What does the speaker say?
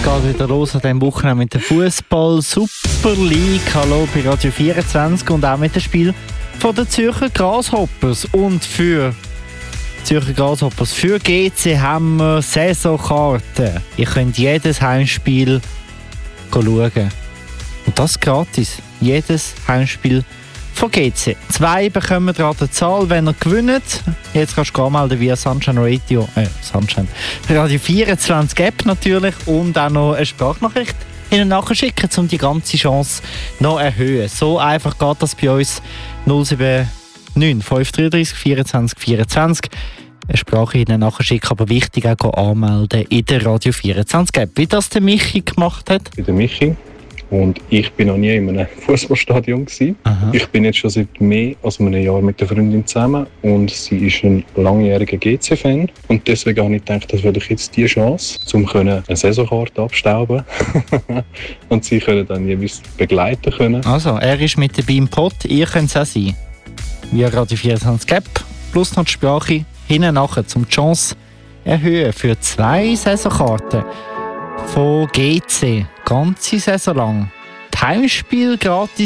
Es geht wieder los an diesem Wochenende mit der Fußball Super League. Hallo bei Radio 24 und auch mit dem Spiel von den Zürcher Grasshoppers. Und für Zürcher Grasshoppers, für GC haben wir Saisonkarten. Ihr könnt jedes Heimspiel schauen. Und das gratis. Jedes Heimspiel von GC. 2 bekommen ihr an der Zahl, wenn ihr gewinnt. Jetzt kannst du anmelden via Sunshine Radio 24 App natürlich und auch noch eine Sprachnachricht ihnen nachschicken, um die ganze Chance noch zu erhöhen. So einfach geht das bei uns. 079 533 24 24. Eine Sprache ihnen nachschicken, aber wichtig auch anmelden in der Radio 24 App. Wie das der Michi gemacht hat. Ich bin der Michi. Und ich bin noch nie in einem Fußballstadion gewesen. Ich bin jetzt schon seit mehr als einem Jahr mit der Freundin zusammen und sie ist ein langjähriger GC-Fan. Und deswegen habe ich gedacht, das wäre doch jetzt die Chance, um eine Saisonkarte abstauben und sie können dann jeweils begleiten können. Also, er ist mit dabei im Pod, ihr könnt es auch sein. Via Radio 24 App, plus noch die Sprache hinten nachher, um die Chance erhöhen für 2 Saisonkarten von GC. Ganze Saison lang. Die Heimspiel gratis